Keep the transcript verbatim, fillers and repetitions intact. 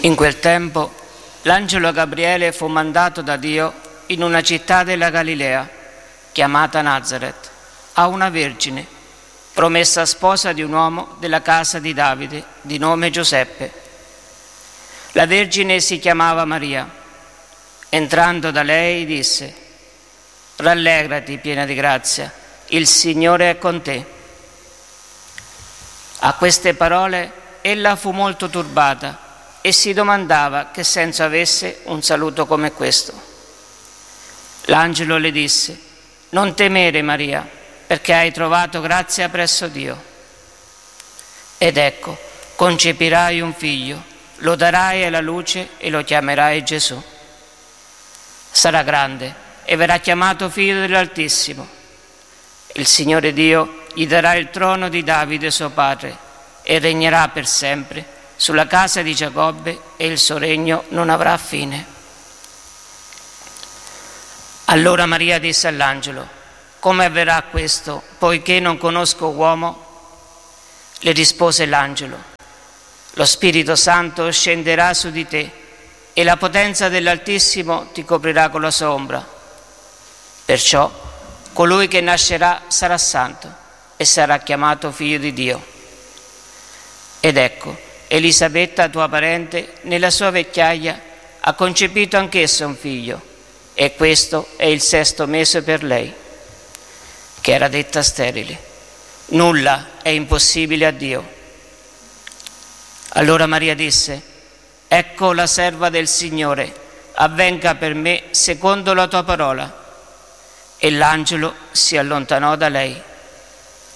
In quel tempo l'angelo Gabriele fu mandato da Dio in una città della Galilea, chiamata Nazaret, a una vergine, promessa sposa di un uomo della casa di Davide, di nome Giuseppe. La vergine si chiamava Maria. Entrando da lei disse: «Rallegrati, piena di grazia, il Signore è con te». A queste parole ella fu molto turbata e si domandava che senso avesse un saluto come questo. L'angelo le disse: «Non temere, Maria, perché hai trovato grazia presso Dio. Ed ecco, concepirai un figlio, lo darai alla luce e lo chiamerai Gesù. Sarà grande e verrà chiamato figlio dell'Altissimo. Il Signore Dio gli darà il trono di Davide suo padre e regnerà per sempre sulla casa di Giacobbe e il suo regno non avrà fine». Allora Maria disse all'angelo: «Come avverrà questo, poiché non conosco uomo?» Le rispose l'angelo: «Lo Spirito Santo scenderà su di te e la potenza dell'Altissimo ti coprirà con la sua ombra. Perciò colui che nascerà sarà santo e sarà chiamato figlio di Dio. Ed ecco, Elisabetta, tua parente, nella sua vecchiaia ha concepito anch'essa un figlio, e questo è il sesto mese per lei, che era detta sterile. Nulla è impossibile a Dio». Allora Maria disse: «Ecco la serva del Signore, avvenga per me secondo la tua parola». E l'angelo si allontanò da lei.